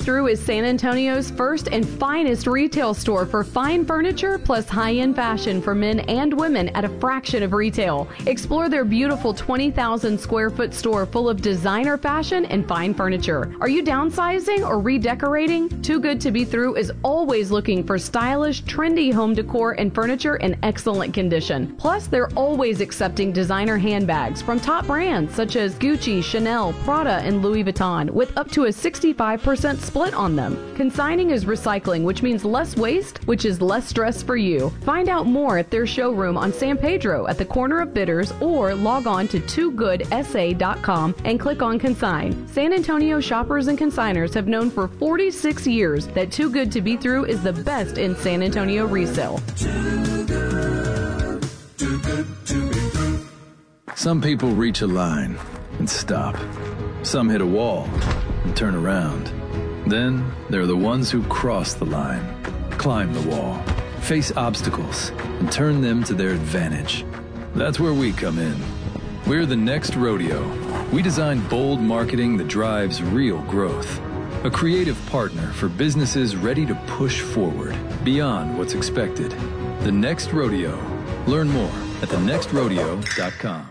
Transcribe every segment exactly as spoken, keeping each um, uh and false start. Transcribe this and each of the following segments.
Through is San Antonio's first and finest retail store for fine furniture plus high-end fashion for men and women at a fraction of retail. Explore their beautiful twenty thousand square foot store full of designer fashion and fine furniture. Are you downsizing or redecorating? Too Good to Be Through is always looking for stylish, trendy home decor and furniture in excellent condition. Plus, they're always accepting designer handbags from top brands such as Gucci, Chanel, Prada, and Louis Vuitton with up to a sixty-five percent split on them. Consigning is recycling, which means less waste, which is less stress for you. Find out more at their showroom on San Pedro at the corner of Bitters, or log on to too good s a dot com and click on Consign. San Antonio shoppers and consigners have known for forty-six years that Too Good to Be Through is the best in San Antonio resale. Too good, too good to be through. Some people reach a line and stop. Some hit a wall and turn around. Then there are the ones who cross the line, climb the wall, face obstacles, and turn them to their advantage. That's where we come in. We're the Next Rodeo. We design bold marketing that drives real growth. A creative partner for businesses ready to push forward beyond what's expected. The Next Rodeo. Learn more at the next rodeo dot com.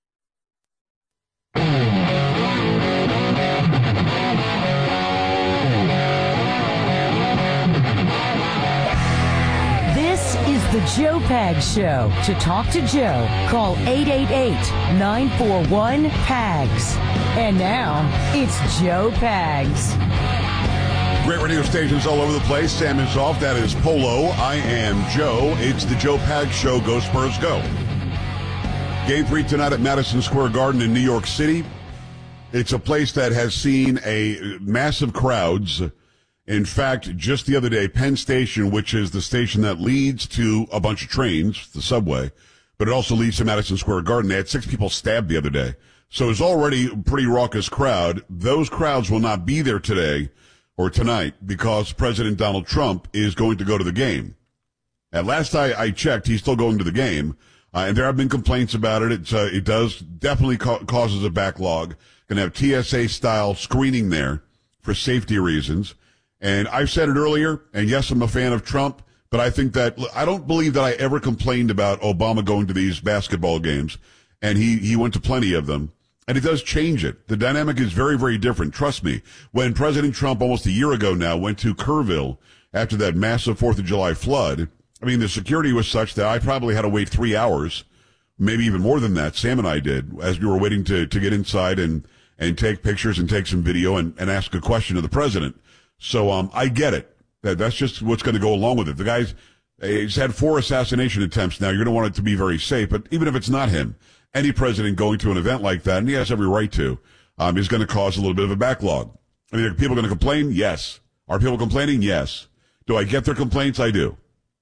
The Joe Pags Show. To talk to Joe, call eight eight eight, nine four one, P A G S. And now, it's Joe Pags. Great radio stations all over the place. Sam is off. That is Polo. I am Joe. It's the Joe Pags Show. Go Spurs, go. Game three tonight at Madison Square Garden in New York City. It's a place that has seen a massive crowds. In fact, just the other day, Penn Station, which is the station that leads to a bunch of trains, the subway, but it also leads to Madison Square Garden. They had six people stabbed the other day. So it's already a pretty raucous crowd. Those crowds will not be there today or tonight because President Donald Trump is going to go to the game. At last I, I checked, he's still going to the game. Uh, and there have been complaints about it. It's, uh, it does definitely ca- causes a backlog. Going to have T S A-style screening there for safety reasons. And I've said it earlier, and yes, I'm a fan of Trump, but I think that, I don't believe that I ever complained about Obama going to these basketball games, and he, he went to plenty of them, and it does change it. The dynamic is very, very different. Trust me. When President Trump, almost a year ago now, went to Kerrville after that massive fourth of July flood, I mean, the security was such that I probably had to wait three hours, maybe even more than that, Sam and I did, as we were waiting to, to get inside and, and take pictures and take some video and, and ask a question of the president. So, um, I get it. That, that's just what's going to go along with it. The guy's, he's had four assassination attempts now. You're going to want it to be very safe. But even if it's not him, any president going to an event like that, and he has every right to, um, is going to cause a little bit of a backlog. I mean, are people going to complain? Yes. Are people complaining? Yes. Do I get their complaints? I do.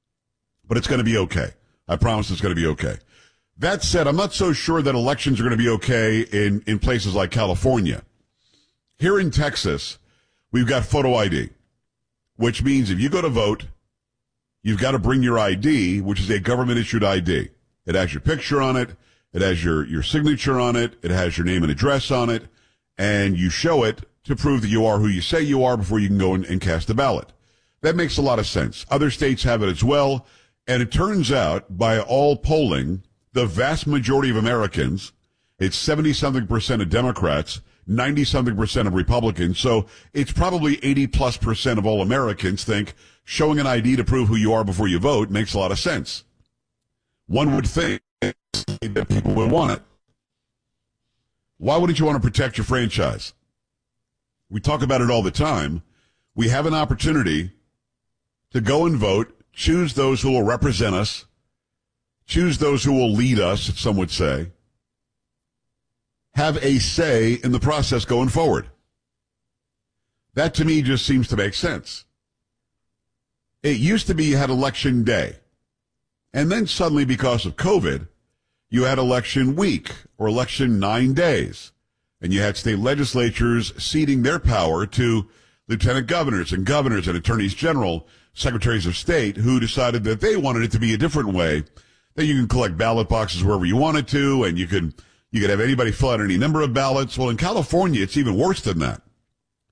But it's going to be okay. I promise it's going to be okay. That said, I'm not so sure that elections are going to be okay in, in places like California. Here in Texas, we've got photo I D, which means if you go to vote, you've got to bring your I D, which is a government-issued I D. It has your picture on it. It has your, your signature on it. It has your name and address on it. And you show it to prove that you are who you say you are before you can go and, and cast a ballot. That makes a lot of sense. Other states have it as well. And it turns out, by all polling, the vast majority of Americans, it's seventy-something percent of Democrats, ninety-something percent of Republicans, so it's probably eighty-plus percent of all Americans think showing an I D to prove who you are before you vote makes a lot of sense. One would think that people would want it. Why wouldn't you want to protect your franchise? We talk about it all the time. We have an opportunity to go and vote, choose those who will represent us, choose those who will lead us, some would say, have a say in the process going forward. That to me just seems to make sense. It used to be you had election day. And then suddenly, because of COVID, you had election week or election nine days. And you had state legislatures ceding their power to lieutenant governors and governors and attorneys general, secretaries of state, who decided that they wanted it to be a different way, that you can collect ballot boxes wherever you wanted to, and you could you could have anybody fill out any number of ballots. Well, in California, it's even worse than that.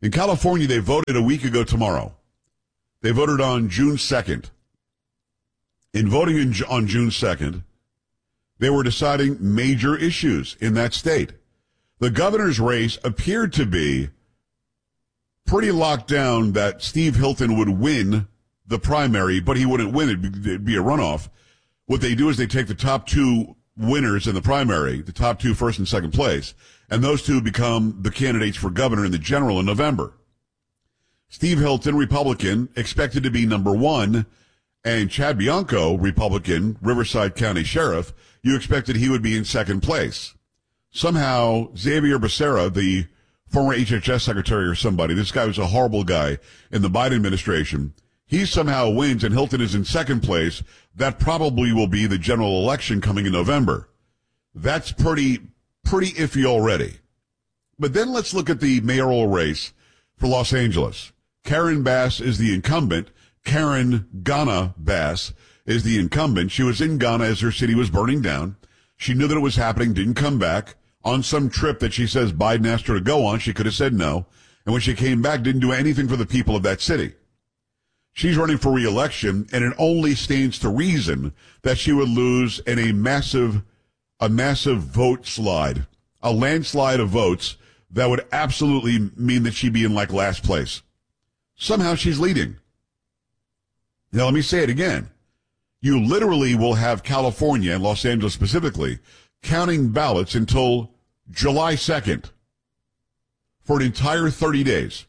In California, they voted a week ago tomorrow. They voted on June second. In voting in, on June second, they were deciding major issues in that state. The governor's race appeared to be pretty locked down that Steve Hilton would win the primary, but he wouldn't win it. It'd be a runoff. What they do is they take the top two winners in the primary, the top two first and second place, and those two become the candidates for governor in the general in November. Steve Hilton, Republican, expected to be number one, and Chad Bianco, Republican, Riverside County Sheriff, you expected he would be in second place. Somehow, Xavier Becerra, the former H H S secretary or somebody, this guy was a horrible guy in the Biden administration, he somehow wins and Hilton is in second place. That probably will be the general election coming in November. That's pretty, pretty iffy already. But then let's look at the mayoral race for Los Angeles. Karen Bass is the incumbent. Karen Ghana Bass is the incumbent. She was in Ghana as her city was burning down. She knew that it was happening, didn't come back. On some trip that she says Biden asked her to go on, she could have said no. And when she came back, didn't do anything for the people of that city. She's running for re-election, and it only stands to reason that she would lose in a massive, a massive vote slide, a landslide of votes that would absolutely mean that she'd be in like last place. Somehow she's leading. Now let me say it again. You literally will have California and Los Angeles specifically counting ballots until July second for an entire thirty days.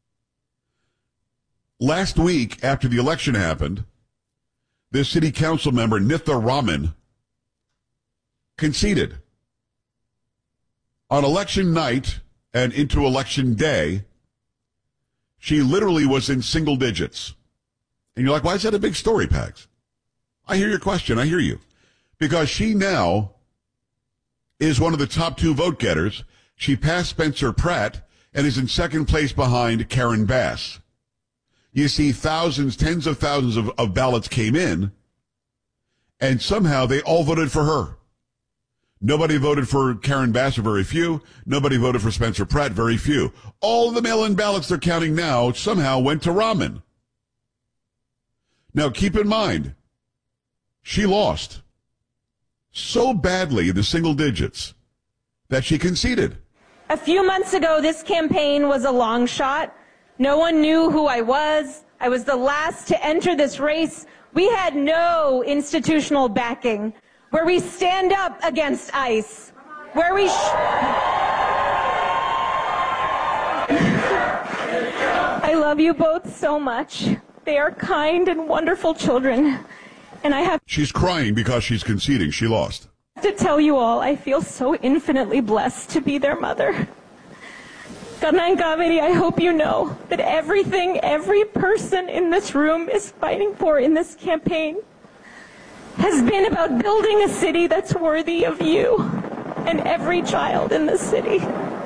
Last week, after the election happened, this city council member, Nitha Raman, conceded. On election night and into election day, she literally was in single digits. And you're like, why is that a big story, Pags? I hear your question. I hear you. Because she now is one of the top two vote getters. She passed Spencer Pratt and is in second place behind Karen Bass. You see, thousands, tens of thousands of, of ballots came in, and somehow they all voted for her. Nobody voted for Karen Bass, or very few. Nobody voted for Spencer Pratt, very few. All of the mail-in ballots they're counting now somehow went to Raman. Now, keep in mind, she lost so badly in the single digits that she conceded. A few months ago, this campaign was a long shot. No one knew who I was. I was the last to enter this race. We had no institutional backing. Where we stand up against ICE. Where we... Sh- I love you both so much. They are kind and wonderful children. And I have... She's crying because she's conceding. She lost. To tell you all, I feel so infinitely blessed to be their mother. Karna and Kaveri, I hope you know that everything every person in this room is fighting for in this campaign has been about building a city that's worthy of you and every child in the city.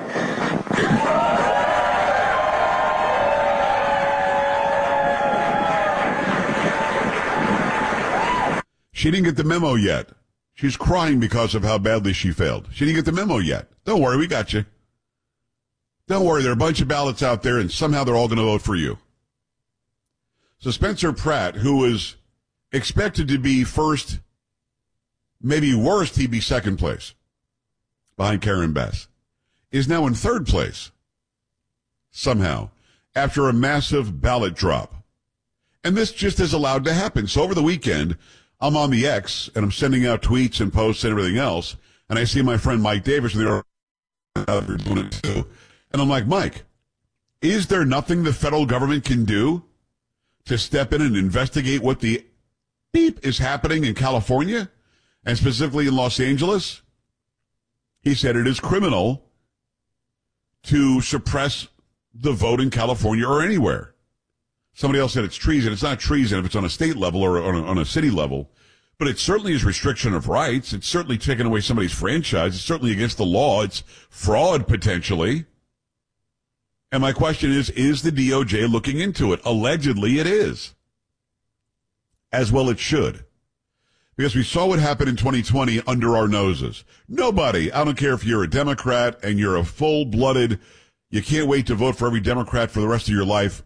She didn't get the memo yet. She's crying because of how badly she failed. She didn't get the memo yet. Don't worry, we got you. Don't worry, there are a bunch of ballots out there, and somehow they're all going to vote for you. So Spencer Pratt, who was expected to be first, maybe worst, he'd be second place behind Karen Bass, is now in third place somehow after a massive ballot drop. And this just is allowed to happen. So over the weekend, I'm on the X, and I'm sending out tweets and posts and everything else, and I see my friend Mike Davis, and they're doing it too. And I'm like, Mike, is there nothing the federal government can do to step in and investigate what the beep is happening in California and specifically in Los Angeles? He said it is criminal to suppress the vote in California or anywhere. Somebody else said it's treason. It's not treason if it's on a state level or on a, on a city level, but it certainly is restriction of rights. It's certainly taking away somebody's franchise. It's certainly against the law. It's fraud potentially. And my question is, is the D O J looking into it? Allegedly it is. As well it should. Because we saw what happened in twenty twenty under our noses. Nobody, I don't care if you're a Democrat and you're a full-blooded, You can't wait to vote for every Democrat for the rest of your life.